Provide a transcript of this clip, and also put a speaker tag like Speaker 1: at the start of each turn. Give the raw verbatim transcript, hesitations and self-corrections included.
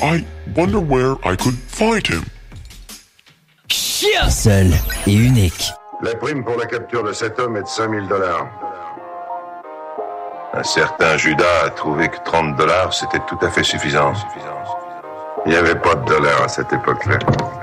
Speaker 1: I wonder where I could find him.
Speaker 2: Seul et unique.
Speaker 3: La prime pour la capture de cet homme est de cinq mille dollars. Un certain Judas a trouvé que trente dollars, c'était tout à fait suffisant. Il n'y avait pas de dollars à cette époque-là.